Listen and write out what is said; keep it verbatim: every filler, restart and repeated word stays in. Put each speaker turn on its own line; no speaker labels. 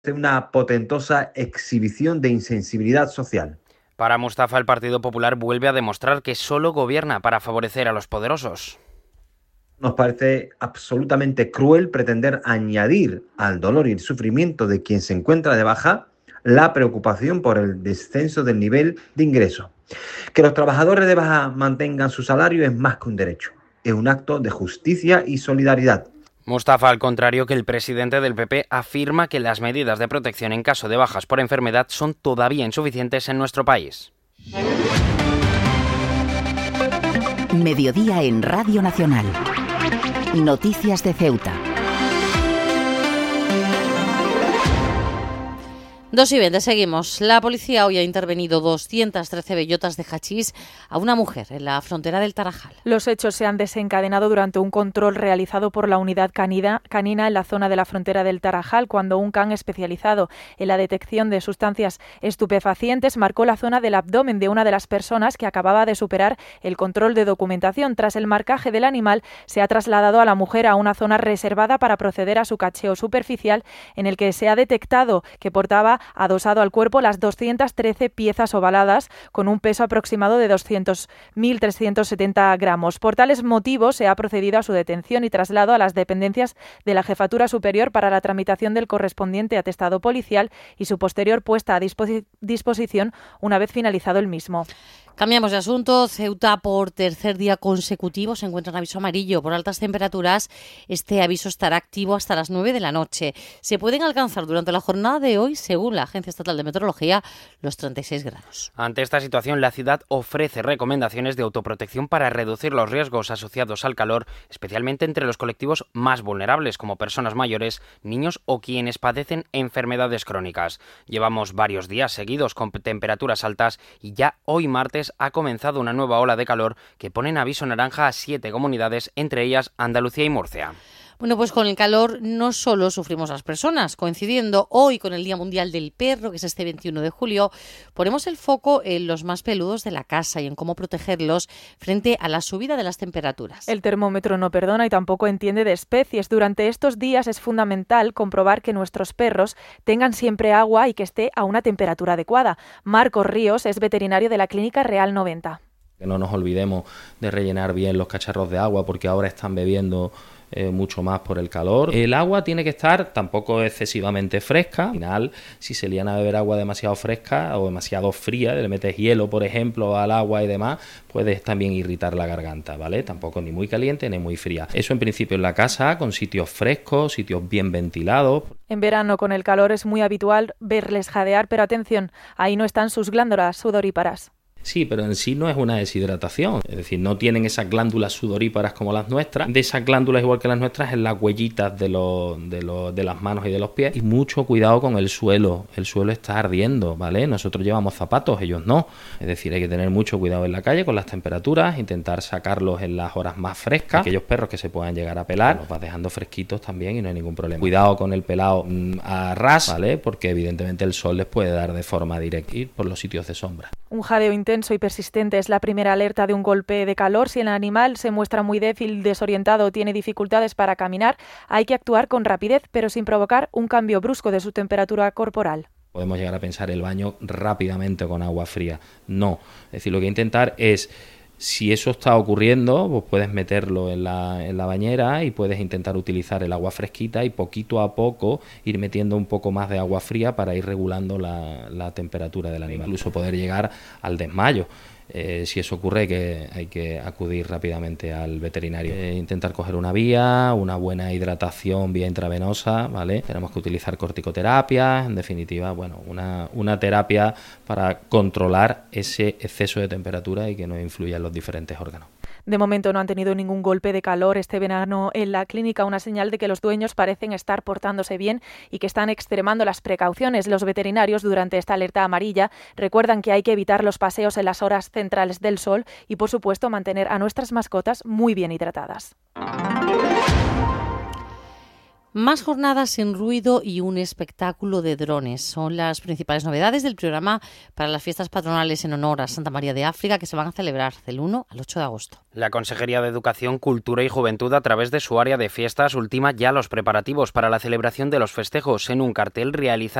Una potentosa exhibición de insensibilidad social.
Para Mustafa, el Partido Popular vuelve a demostrar que solo gobierna para favorecer a los poderosos.
Nos parece absolutamente cruel pretender añadir al dolor y el sufrimiento de quien se encuentra de baja la preocupación por el descenso del nivel de ingreso. Que los trabajadores de baja mantengan su salario es más que un derecho, es un acto de justicia y solidaridad.
Mustafa, al contrario que el presidente del P P, afirma que las medidas de protección en caso de bajas por enfermedad son todavía insuficientes en nuestro país.
Mediodía en Radio Nacional. Noticias de Ceuta.
Dos y veinte, seguimos. La policía hoy ha intervenido doscientas trece bellotas de hachís a una mujer en la frontera del Tarajal.
Los hechos se han desencadenado durante un control realizado por la unidad canina, canina en la zona de la frontera del Tarajal, cuando un can especializado en la detección de sustancias estupefacientes marcó la zona del abdomen de una de las personas que acababa de superar el control de documentación. Tras el marcaje del animal, se ha trasladado a la mujer a una zona reservada para proceder a su cacheo superficial, en el que se ha detectado que portaba adosado al cuerpo las doscientas trece piezas ovaladas con un peso aproximado de doscientos mil trescientos setenta gramos. Por tales motivos se ha procedido a su detención y traslado a las dependencias de la Jefatura Superior para la tramitación del correspondiente atestado policial y su posterior puesta a disposi- disposición una vez finalizado el mismo.
Cambiamos de asunto. Ceuta, por tercer día consecutivo, se encuentra en aviso amarillo por altas temperaturas. Este aviso estará activo hasta las nueve de la noche. Se pueden alcanzar durante la jornada de hoy, según la Agencia Estatal de Meteorología, los treinta y seis grados.
Ante esta situación, la ciudad ofrece recomendaciones de autoprotección para reducir los riesgos asociados al calor, especialmente entre los colectivos más vulnerables, como personas mayores, niños o quienes padecen enfermedades crónicas. Llevamos varios días seguidos con temperaturas altas y ya hoy martes ha comenzado una nueva ola de calor que pone en aviso naranja a siete comunidades, entre ellas Andalucía y Murcia.
Bueno, pues con el calor no solo sufrimos las personas. Coincidiendo hoy con el Día Mundial del Perro, que es este veintiuno de julio, ponemos el foco en los más peludos de la casa y en cómo protegerlos frente a la subida de las temperaturas.
El termómetro no perdona y tampoco entiende de especies. Durante estos días es fundamental comprobar que nuestros perros tengan siempre agua y que esté a una temperatura adecuada. Marcos Ríos es veterinario de la Clínica Real noventa.
Que no nos olvidemos de rellenar bien los cacharros de agua, porque ahora están bebiendo Eh, mucho más por el calor. El agua tiene que estar tampoco excesivamente fresca. Al final, si se lían a beber agua demasiado fresca o demasiado fría, le metes hielo, por ejemplo, al agua y demás, puedes también irritar la garganta, ¿vale? Tampoco ni muy caliente ni muy fría. Eso en principio en la casa, con sitios frescos, sitios bien ventilados.
En verano, con el calor, es muy habitual verles jadear, pero atención, ahí no están sus glándulas sudoríparas.
Sí, pero en sí no es una deshidratación, es decir, no tienen esas glándulas sudoríparas como las nuestras. De esas glándulas, igual que las nuestras, en las huellitas de, los, de, los, de las manos y de los pies. Y mucho cuidado con el suelo, el suelo está ardiendo, ¿vale? Nosotros llevamos zapatos, ellos no. Es decir, hay que tener mucho cuidado en la calle con las temperaturas, intentar sacarlos en las horas más frescas. Aquellos perros que se puedan llegar a pelar, los vas dejando fresquitos también y no hay ningún problema. Cuidado con el pelado mmm, a ras, ¿vale? Porque evidentemente el sol les puede dar de forma directa y por los sitios de sombra.
Un jadeo intenso y persistente es la primera alerta de un golpe de calor. Si el animal se muestra muy débil, desorientado o tiene dificultades para caminar, hay que actuar con rapidez, pero sin provocar un cambio brusco de su temperatura corporal.
Podemos llegar a pensar el baño rápidamente con agua fría. No. Es decir, lo que hay que intentar es, si eso está ocurriendo, pues puedes meterlo en la, en la bañera y puedes intentar utilizar el agua fresquita y poquito a poco ir metiendo un poco más de agua fría para ir regulando la, la temperatura del animal. Incluso poder llegar al desmayo. Eh, si eso ocurre, que hay que acudir rápidamente al veterinario. Eh, intentar coger una vía, una buena hidratación vía intravenosa, ¿vale? Tenemos que utilizar corticoterapia, en definitiva, bueno, una, una terapia para controlar ese exceso de temperatura y que no influya en los diferentes órganos.
De momento no han tenido ningún golpe de calor este verano en la clínica, una señal de que los dueños parecen estar portándose bien y que están extremando las precauciones. Los veterinarios, durante esta alerta amarilla, recuerdan que hay que evitar los paseos en las horas centrales del sol y, por supuesto, mantener a nuestras mascotas muy bien hidratadas.
Más jornadas sin ruido y un espectáculo de drones son las principales novedades del programa para las fiestas patronales en honor a Santa María de África, que se van a celebrar del uno al ocho de agosto.
La Consejería de Educación, Cultura y Juventud, a través de su área de fiestas, ultima ya los preparativos para la celebración de los festejos en un cartel realizado